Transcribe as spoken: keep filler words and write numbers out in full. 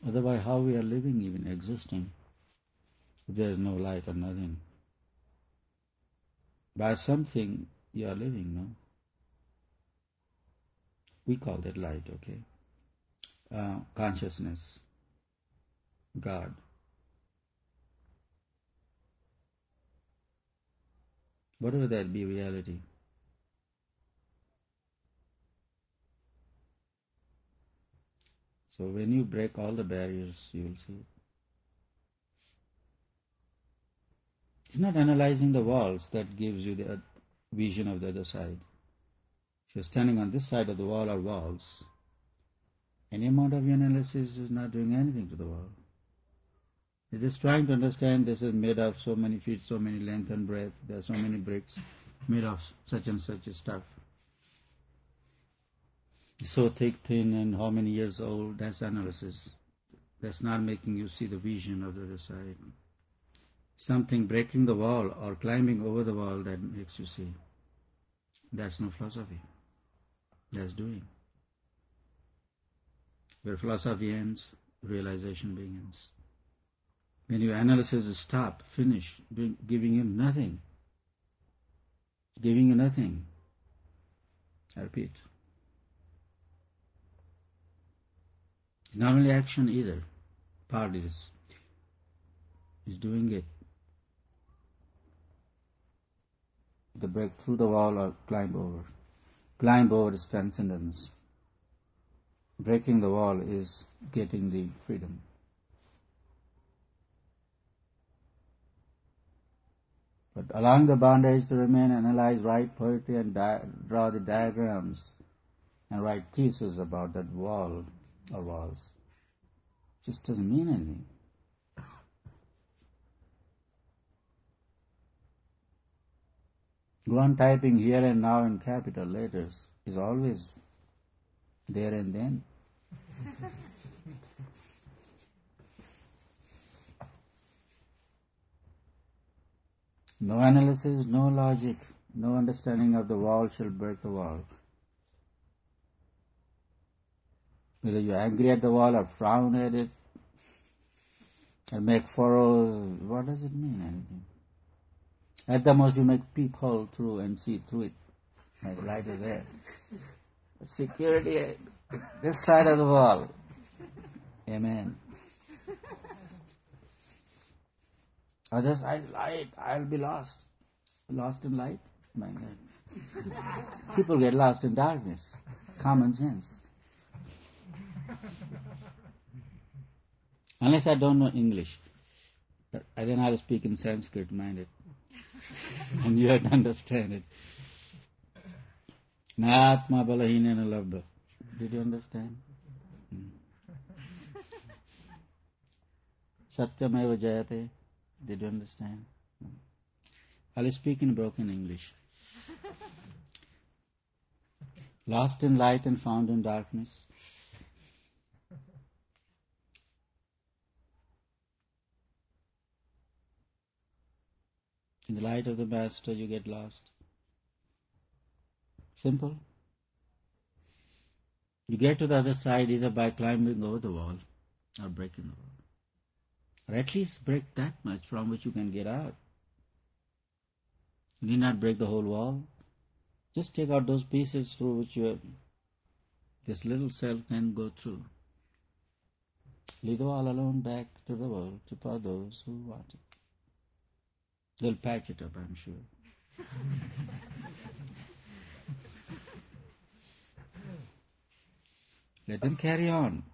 Otherwise, how we are living, even existing, if there is no light or nothing? By something you are living, no? We call that light, okay? Uh, consciousness, God. Whatever that be, reality. So when you break all the barriers, you will see. It's not analyzing the walls that gives you the vision of the other side. If you're standing on this side of the wall or walls, any amount of your analysis is not doing anything to the wall. You're just trying to understand this is made of so many feet, so many length and breadth, there are so many bricks made of such and such stuff. So thick, thin, and how many years old, that's analysis. That's not making you see the vision of the other side. Something breaking the wall or climbing over the wall that makes you see. That's no philosophy. That's doing. Where philosophy ends, realization begins. When your analysis is stopped, finished, giving you nothing, giving you nothing, I repeat, it's not only action either, part is, is doing it. To break through the wall or climb over. Climb over is transcendence. Breaking the wall is getting the freedom. But allowing the bondage to remain, analyze, write poetry and di- draw the diagrams and write theses about that wall or walls just doesn't mean anything. Go on typing here and now in capital letters is always there and then. No analysis, no logic, no understanding of the wall shall break the wall. Whether you're angry at the wall or frown at it or make furrows, what does it mean? Anything? At the most you make peephole through and see through it. My light is there. Security at this side of the wall. Amen. Others, I'll light, I'll be lost. Lost in light? My God. People get lost in darkness. Common sense. Unless I don't know English. But I then I'll speak in Sanskrit, mind it. And you have to understand it. Natma balahinena labdha. Did you understand? Hmm. Satyameva jayate. Did you understand? Hmm. I'll speak in broken English. Lost in light and found in darkness. In the light of the Master you get lost. Simple. You get to the other side either by climbing over the wall or breaking the wall. Or at least break that much from which you can get out. You need not break the whole wall. Just take out those pieces through which your this little self can go through. Leave the wall alone back to the world to for those who want it. They'll patch it up, I'm sure. Let them carry on.